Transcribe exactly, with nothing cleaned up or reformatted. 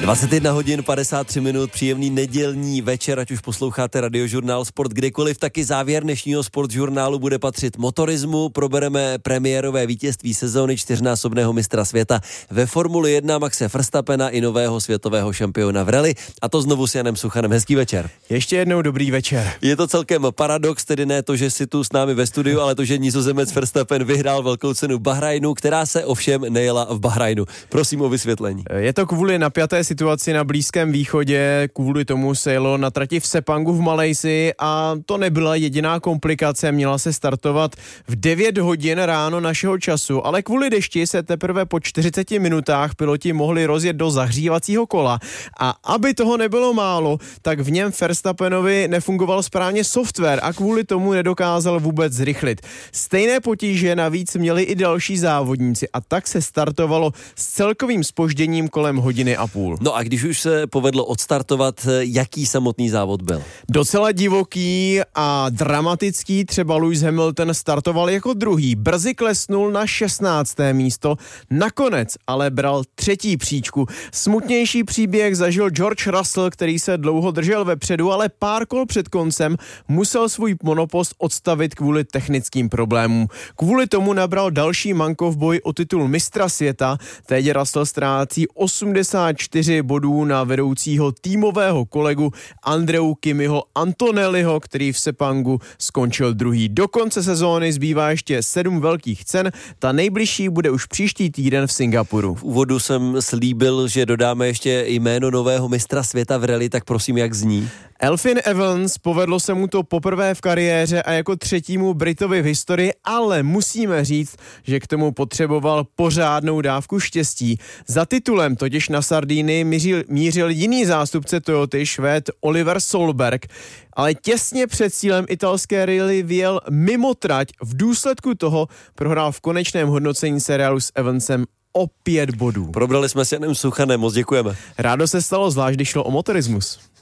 dvacet jedna hodin padesát tři minut, příjemný nedělní večer, ať už posloucháte Radiožurnál Sport kdekoliv, taky závěr dnešního sportžurnálu bude patřit motorismu, probereme premiérové vítězství sezóny čtyřnásobného mistra světa ve Formuli jedna Maxe Verstappena i nového světového šampiona v rally, a to znovu s Janem Suchanem. Hezký večer. Ještě jednou dobrý večer. Je to celkem paradox, tedy ne to, že si tu s námi ve studiu, ale to, že Nizozemec Verstappen vyhrál velkou cenu Bahrajnu, která se ovšem nejela v Bahrajnu. Prosím o vysvětlení. Je to kvůli napjaté situaci na Blízkém východě, kvůli tomu se jelo na trati v Sepangu v Malajsii a to nebyla jediná komplikace, měla se startovat v devět hodin ráno našeho času, ale kvůli dešti se teprve po čtyřiceti minutách piloti mohli rozjet do zahřívacího kola a aby toho nebylo málo, tak v něm Verstappenovi nefungoval správně software a kvůli tomu nedokázal vůbec zrychlit. Stejné potíže navíc měli i další závodníci a tak se startovalo s celkovým zpožděním kolem hodiny a půl. No a když už se povedlo odstartovat, jaký samotný závod byl? Docela divoký a dramatický, třeba Lewis Hamilton startoval jako druhý, brzy klesnul na šestnácté místo, nakonec ale bral třetí příčku. Smutnější příběh zažil George Russell, který se dlouho držel vepředu, ale pár kol před koncem musel svůj monopost odstavit kvůli technickým problémům. Kvůli tomu nabral další manko v boji o titul mistra světa, teď Russell ztrácí osmdesát čtyři bodů na vedoucího týmového kolegu Andreu Kimiho Antonelliho, který v Sepangu skončil druhý. Do konce sezóny zbývá ještě sedm velkých cen, ta nejbližší bude už příští týden v Singapuru. V úvodu jsem slíbil, že dodáme ještě jméno nového mistra světa v rally, tak prosím, jak zní? Elfyn Evans, povedlo se mu to poprvé v kariéře a jako třetímu Britovi v historii, ale musíme říct, že k tomu potřeboval pořádnou dávku štěstí. Za titulem totiž na Sardínii mířil, mířil jiný zástupce Toyoty, Švéd Oliver Solberg, ale těsně před cílem italské rally vyjel mimo trať, v důsledku toho prohrál v konečném hodnocení seriálu s Evansem o pět bodů. Probrali jsme s Janem Suchanem, moc děkujeme. Rádo se stalo, zvlášť když šlo o motorismus.